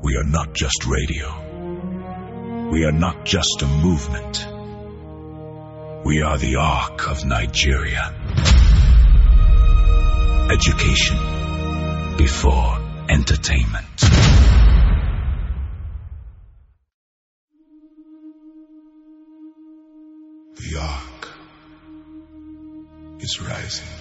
We are not just radio. We are not just a movement. We are the Ark of Nigeria. Education before entertainment. The Ark is rising.